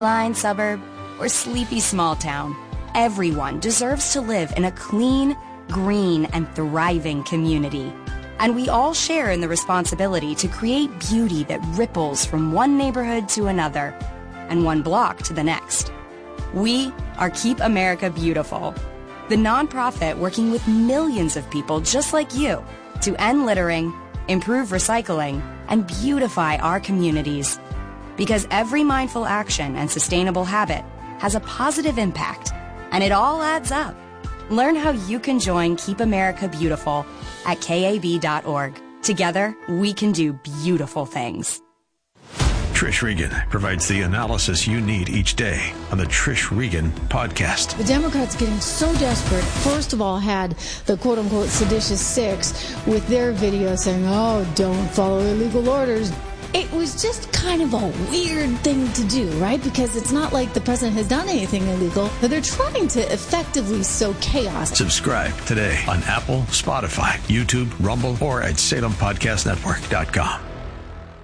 line suburb, or sleepy small town, everyone deserves to live in a clean, green, and thriving community. And we all share in the responsibility to create beauty that ripples from one neighborhood to another and one block to the next. We are Keep America Beautiful, the nonprofit working with millions of people just like you to end littering, improve recycling, and beautify our communities. Because every mindful action and sustainable habit has a positive impact, and it all adds up. Learn how you can join Keep America Beautiful at KAB.org. Together, we can do beautiful things. Trish Regan provides the analysis you need each day on the Trish Regan podcast. The Democrats getting so desperate, first of all, had the quote-unquote seditious six with their video saying, oh, don't follow illegal orders. It was just kind of a weird thing to do, right? Because it's not like the president has done anything illegal, but they're trying to effectively sow chaos. Subscribe today on Apple, Spotify, YouTube, Rumble, or at SalemPodcastNetwork.com.